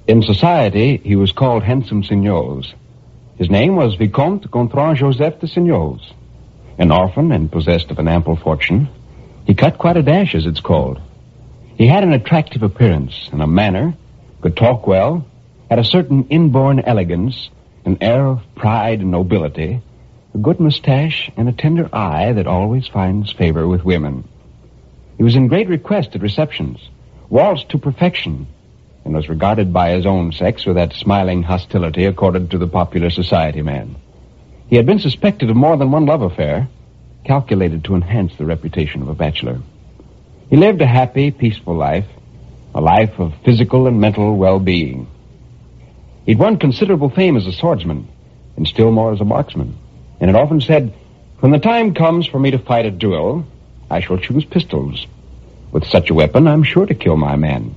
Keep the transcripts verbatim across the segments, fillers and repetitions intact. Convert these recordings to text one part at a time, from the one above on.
In society, he was called Handsome Signoles. His name was Vicomte Gontran Joseph de Signoles. An orphan and possessed of an ample fortune, he cut quite a dash, as it's called. He had an attractive appearance and a manner, could talk well, had a certain inborn elegance, an air of pride and nobility, a good mustache, and a tender eye that always finds favor with women. He was in great request at receptions, waltzed to perfection, and was regarded by his own sex with that smiling hostility accorded to the popular society man. He had been suspected of more than one love affair, calculated to enhance the reputation of a bachelor. He lived a happy, peaceful life, a life of physical and mental well-being. He'd won considerable fame as a swordsman, and still more as a marksman, and had often said, "When the time comes for me to fight a duel, I shall choose pistols. With such a weapon, I'm sure to kill my man."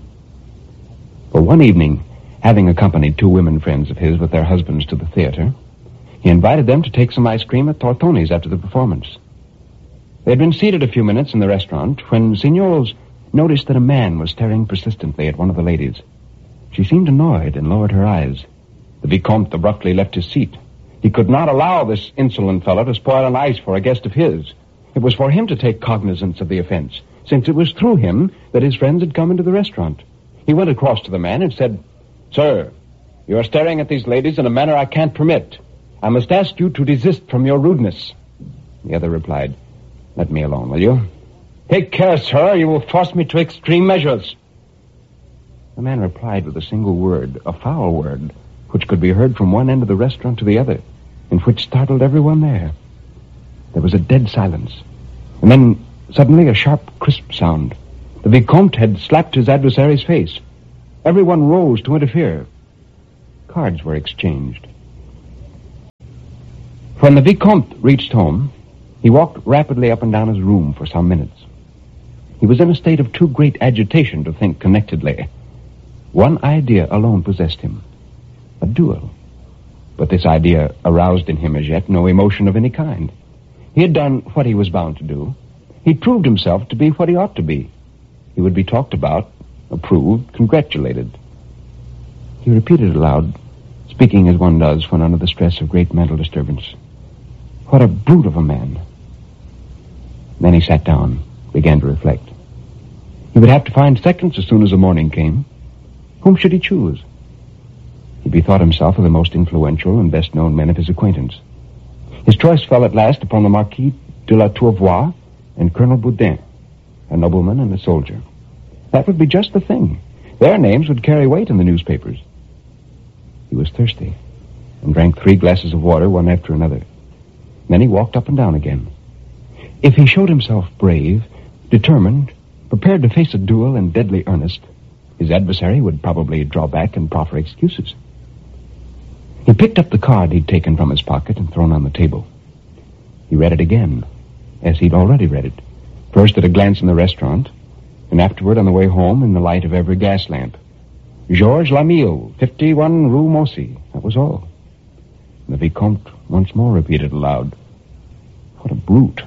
Well, one evening, having accompanied two women friends of his with their husbands to the theater, he invited them to take some ice cream at Tortoni's after the performance. They had been seated a few minutes in the restaurant when Signoles noticed that a man was staring persistently at one of the ladies. She seemed annoyed and lowered her eyes. The Vicomte abruptly left his seat. He could not allow this insolent fellow to spoil an ice for a guest of his. It was for him to take cognizance of the offense, since it was through him that his friends had come into the restaurant. He went across to the man and said, "Sir, you are staring at these ladies in a manner I can't permit. I must ask you to desist from your rudeness." The other replied, "Let me alone, will you?" "Take care, sir, you will force me to extreme measures." The man replied with a single word, a foul word, which could be heard from one end of the restaurant to the other, and which startled everyone there. There was a dead silence, and then suddenly a sharp, crisp sound. The Vicomte had slapped his adversary's face. Everyone rose to interfere. Cards were exchanged. When the Vicomte reached home, he walked rapidly up and down his room for some minutes. He was in a state of too great agitation to think connectedly. One idea alone possessed him, a duel. But this idea aroused in him as yet no emotion of any kind. He had done what he was bound to do. He proved himself to be what he ought to be. He would be talked about, approved, congratulated. He repeated aloud, speaking as one does when under the stress of great mental disturbance, "What a brute of a man." Then he sat down, began to reflect. He would have to find seconds as soon as the morning came. Whom should he choose? He bethought himself of the most influential and best-known men of his acquaintance. His choice fell at last upon the Marquis de la Tourvois and Colonel Boudin, a nobleman and a soldier. That would be just the thing. Their names would carry weight in the newspapers. He was thirsty and drank three glasses of water, one after another. Then he walked up and down again. If he showed himself brave, determined, prepared to face a duel in deadly earnest, his adversary would probably draw back and proffer excuses. He picked up the card he'd taken from his pocket and thrown on the table. He read it again, as he'd already read it, first at a glance in the restaurant, and afterward on the way home in the light of every gas lamp. Georges Lamille, fifty-one Rue Mossy. That was all. And the Vicomte once more repeated aloud, "What a brute."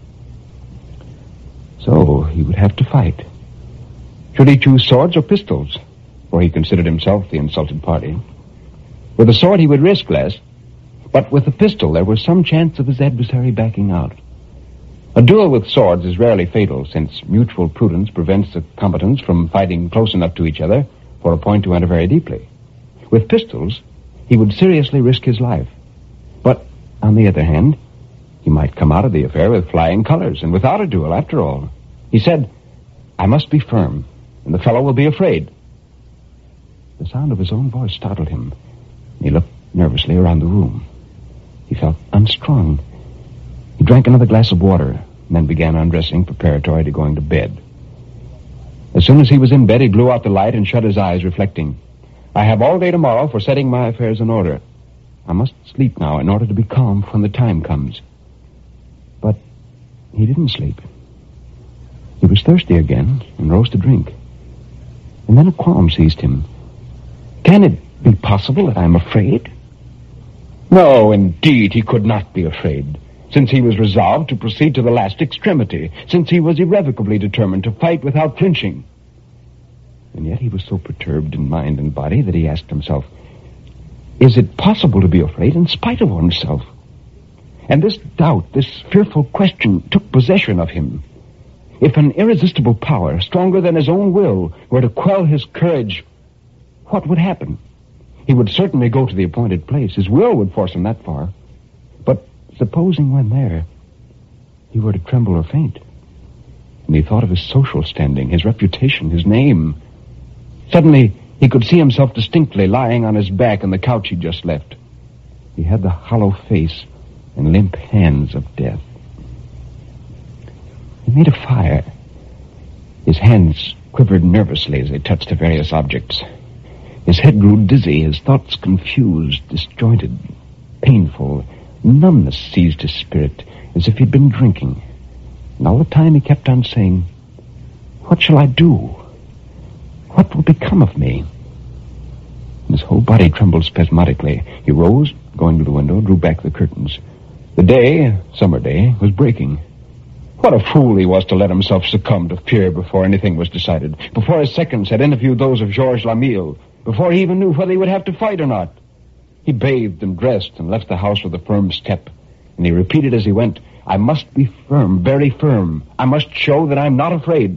So he would have to fight. Should he choose swords or pistols? For he considered himself the insulted party. With a sword he would risk less, but with a pistol there was some chance of his adversary backing out. A duel with swords is rarely fatal, since mutual prudence prevents the combatants from fighting close enough to each other for a point to enter very deeply. With pistols, he would seriously risk his life. But, on the other hand, he might come out of the affair with flying colors and without a duel, after all. He said, "I must be firm, and the fellow will be afraid." The sound of his own voice startled him. He looked nervously around the room. He felt unstrung. He drank another glass of water, and then began undressing, preparatory to going to bed. As soon as he was in bed, he blew out the light and shut his eyes, reflecting, "I have all day tomorrow for setting my affairs in order. I must sleep now in order to be calm when the time comes." But he didn't sleep. He was thirsty again and rose to drink. And then a qualm seized him. Can it be possible that I'm afraid? No, indeed, he could not be afraid, since he was resolved to proceed to the last extremity, since he was irrevocably determined to fight without flinching. And yet he was so perturbed in mind and body that he asked himself, is it possible to be afraid in spite of oneself? And this doubt, this fearful question, took possession of him. If an irresistible power, stronger than his own will, were to quell his courage, what would happen? He would certainly go to the appointed place. His will would force him that far. But supposing when there, he were to tremble or faint, and he thought of his social standing, his reputation, his name. Suddenly, he could see himself distinctly lying on his back on the couch he'd just left. He had the hollow face and limp hands of death. He made a fire. His hands quivered nervously as they touched the various objects. His head grew dizzy, his thoughts confused, disjointed, painful. Numbness seized his spirit, as if he'd been drinking. And all the time he kept on saying, what shall I do? What will become of me? And his whole body trembled spasmodically. He rose, going to the window, drew back the curtains. The day, summer day, was breaking. What a fool he was to let himself succumb to fear before anything was decided, before his seconds had interviewed those of Georges Lamille, before he even knew whether he would have to fight or not. He bathed and dressed and left the house with a firm step, and he repeated as he went, I must be firm, very firm. I must show that I'm not afraid.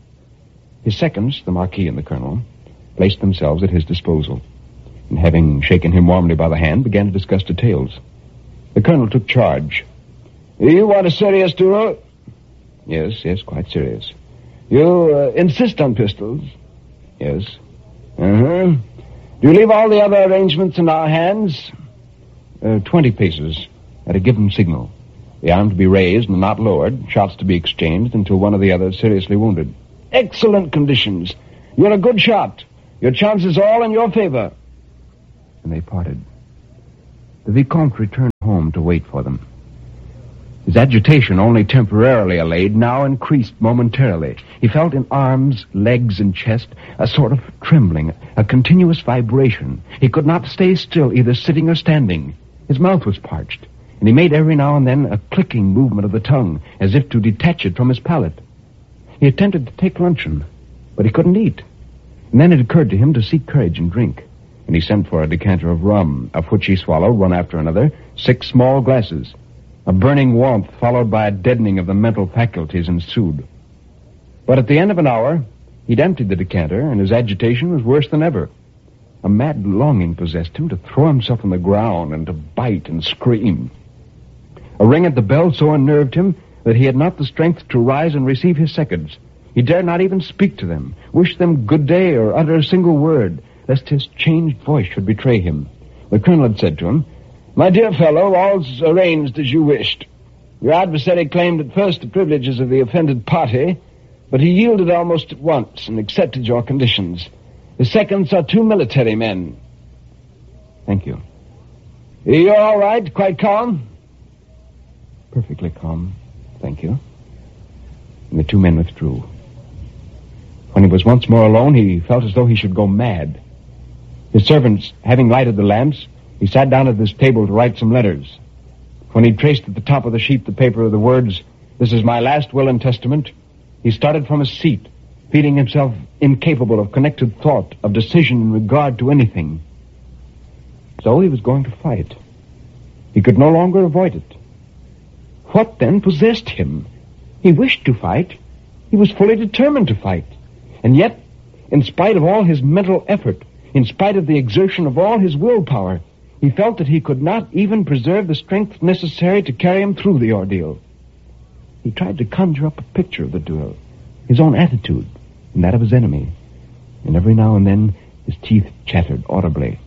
His seconds, the Marquis and the Colonel, placed themselves at his disposal, and having shaken him warmly by the hand, began to discuss details. The Colonel took charge. You want a serious duel? Yes, yes, quite serious. You uh, insist on pistols? Yes. Uh-huh. Do you leave all the other arrangements in our hands? Uh, twenty paces at a given signal. The arm to be raised and not lowered, shots to be exchanged until one or the other is seriously wounded. Excellent conditions. You're a good shot. Your chances all in your favor. And they parted. The Vicomte returned home to wait for them. His agitation, only temporarily allayed, now increased momentarily. He felt in arms, legs, and chest a sort of trembling, a continuous vibration. He could not stay still, either sitting or standing. His mouth was parched, and he made every now and then a clicking movement of the tongue, as if to detach it from his palate. He attempted to take luncheon, but he couldn't eat. And then it occurred to him to seek courage and drink, and he sent for a decanter of rum, of which he swallowed, one after another, six small glasses. A burning warmth followed by a deadening of the mental faculties ensued. But at the end of an hour, he'd emptied the decanter, and his agitation was worse than ever. A mad longing possessed him to throw himself on the ground and to bite and scream. A ring at the bell so unnerved him that he had not the strength to rise and receive his seconds. He dared not even speak to them, wish them good day, or utter a single word, lest his changed voice should betray him. The Colonel had said to him, My dear fellow, all's arranged as you wished. Your adversary claimed at first the privileges of the offended party, but he yielded almost at once and accepted your conditions. His seconds are two military men. Thank you. You're all right? Quite calm? Perfectly calm, thank you. And the two men withdrew. When he was once more alone, he felt as though he should go mad. His servants, having lighted the lamps, he sat down at this table to write some letters. When he traced at the top of the sheet the paper of the words, "This is my last will and testament," he started from his seat, feeling himself incapable of connected thought, of decision in regard to anything. So he was going to fight. He could no longer avoid it. What then possessed him? He wished to fight. He was fully determined to fight. And yet, in spite of all his mental effort, in spite of the exertion of all his willpower, he felt that he could not even preserve the strength necessary to carry him through the ordeal. He tried to conjure up a picture of the duel, his own attitude, and that of his enemy, and every now and then his teeth chattered audibly.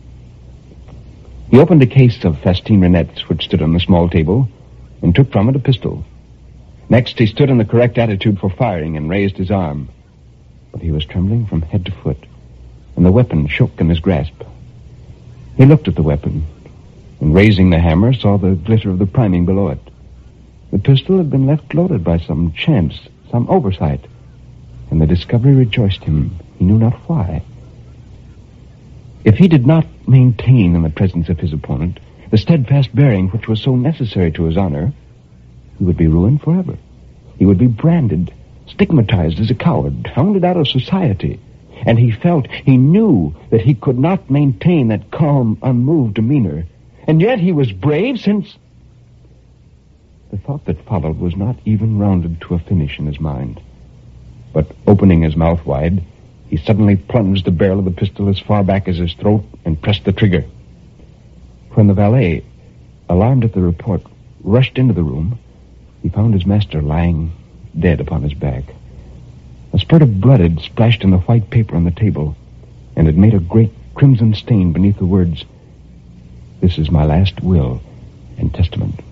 He opened a case of Fastine Renettes which stood on the small table, and took from it a pistol. Next, he stood in the correct attitude for firing and raised his arm. But he was trembling from head to foot, and the weapon shook in his grasp. He looked at the weapon, and raising the hammer, saw the glitter of the priming below it. The pistol had been left loaded by some chance, some oversight, and the discovery rejoiced him, he knew not why. If he did not maintain in the presence of his opponent the steadfast bearing which was so necessary to his honor, he would be ruined forever. He would be branded, stigmatized as a coward, hounded out of society. and he felt, he knew that he could not maintain that calm, unmoved demeanor. And yet he was brave since... The thought that followed was not even rounded to a finish in his mind. But opening his mouth wide, he suddenly plunged the barrel of the pistol as far back as his throat and pressed the trigger. When the valet, alarmed at the report, rushed into the room, he found his master lying dead upon his back. A spurt of blood had splashed in the white paper on the table, and had made a great crimson stain beneath the words, "This is my last will and testament."